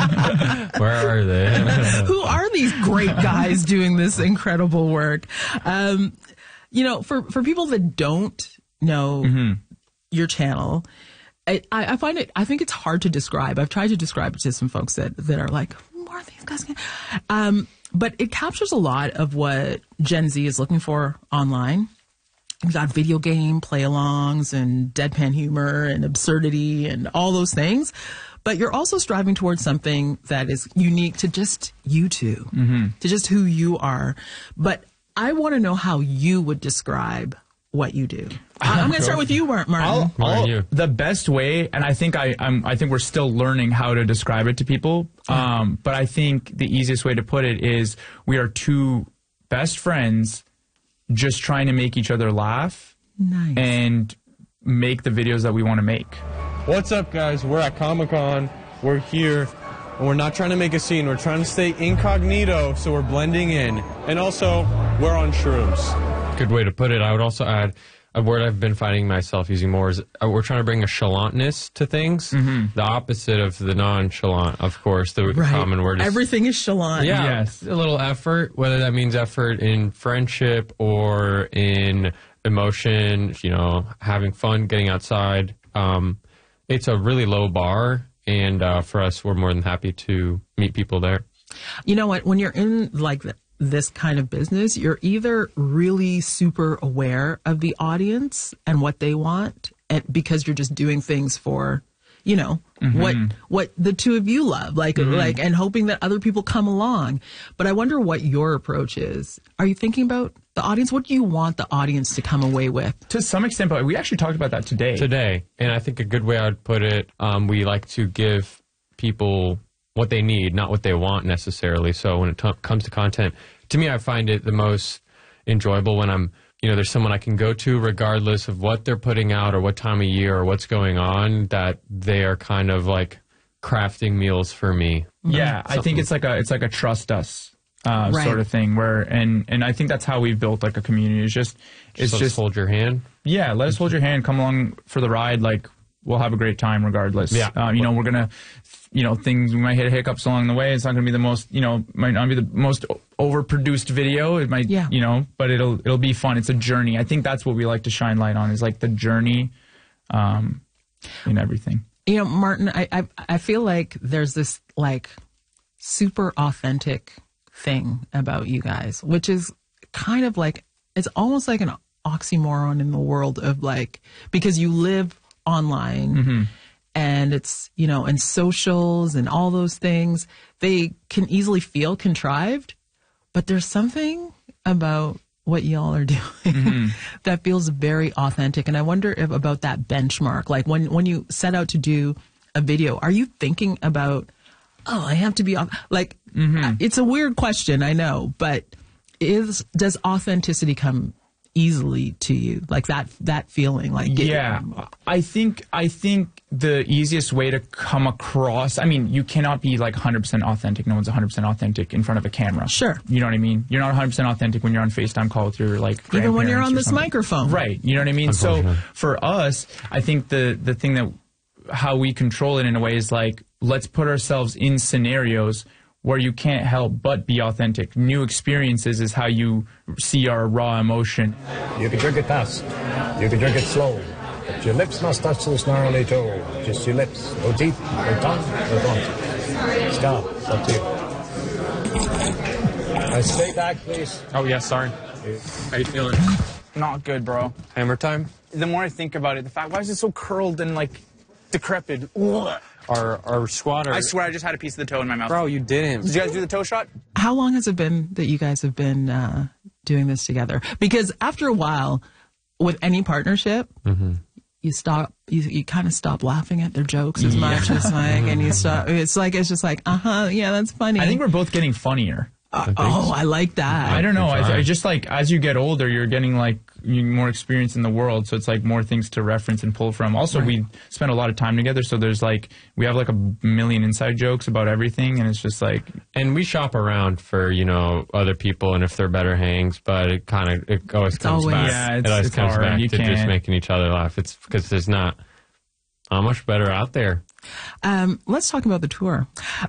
Where are they? Who are these great guys doing this incredible work? You know, for people that don't know your channel, I find it, I think it's hard to describe. I've tried to describe it to some folks that are like, who are these guys? But it captures a lot of what Gen Z is looking for online. We've got video game play-alongs and deadpan humor and absurdity and all those things. But you're also striving towards something that is unique to just you two, to just who you are. But I want to know how you would describe what you do. I'm going to start with you, Martin. The best way, and I think I think we're still learning how to describe it to people. But I think the easiest way to put it is we are two best friends just trying to make each other laugh and make the videos that we want to make. What's up, guys? We're at Comic-Con. We're here, and we're not trying to make a scene. We're trying to stay incognito, so we're blending in. And also, we're on shrooms. Good way to put it. I would also add a word I've been finding myself using more is we're trying to bring a chalantness to things. The opposite of the nonchalant, of course. The common word is... Everything is chalant. Yeah, Yes. a little effort, whether that means effort in friendship or in emotion, you know, having fun, getting outside. It's a really low bar, and for us, we're more than happy to meet people there. You know what? When you're in like this kind of business, you're either really super aware of the audience and what they want, and because you're just doing things for, you know, what the two of you love, like, and hoping that other people come along. But I wonder what your approach is. Are you thinking about the audience? What do you want the audience to come away with? To some extent, but we actually talked about that today. And I think a good way I would put it, we like to give people what they need, not what they want necessarily. So when it comes to content, to me, I find it the most enjoyable when I'm, you know, there's someone I can go to regardless of what they're putting out or what time of year or what's going on, that they are kind of like crafting meals for me. Yeah, I think it's like a trust us sort of thing where, and I think that's how we've built like a community. It's just hold your hand. Yeah, let us hold your hand, come along for the ride. Like, we'll have a great time regardless. Yeah. You know, we're going to, you know, we might hit hiccups along the way. It's not going to be the most, you know, might not be the most overproduced video. It might, you know, but it'll be fun. It's a journey. I think that's what we like to shine light on, is like the journey in everything. You know, Martin, I feel like there's this like super authentic thing about you guys, which is kind of like, it's almost like an oxymoron in the world of like, because you live online and it's, you know, and socials and all those things, they can easily feel contrived, but there's something about what y'all are doing that feels very authentic. And I wonder if about that benchmark, like when you set out to do a video, are you thinking about, oh, I have to be like, it's a weird question, I know, but does authenticity come easily to you, like that feeling? Like, I think the easiest way to come across, I mean, you cannot be like 100% authentic. No one's 100% authentic in front of a camera. Sure. You know what I mean? You're not 100% authentic when you're on FaceTime call with your like even when you're on this microphone, right? You know what I mean? So for us, I think the thing that how we control it in a way is like, let's put ourselves in scenarios where you can't help but be authentic. New experiences is how you see our raw emotion. You can drink it fast, you can drink it slow, but your lips must touch the snarly toe. Just your lips, no teeth, no tongue, no tongue. Stop, it's up to you. Now stay back, please. Oh, yeah, sorry. How you feeling? Not good, bro. Hammer time? The more I think about it, the fact, why is it so curled and like decrepit? Our squatter. I swear I just had a piece of the toe in my mouth. Bro, you didn't. Did you guys do the toe shot? How long has it been that you guys have been doing this together? Because after a while, with any partnership, you kind of stop laughing at their jokes as much as like, and you stop. It's just like, yeah, that's funny. I think we're both getting funnier. I like that. I don't know. I just like, as you get older, you're getting like more experience in the world, so it's like more things to reference and pull from. Also, we spend a lot of time together, so there's like, we have like a million inside jokes about everything, and it's just like, and we shop around for, you know, other people and if they're better hangs, but it always comes back. It always comes back to just making each other laugh. It's because there's not much better out there. Let's talk about the tour.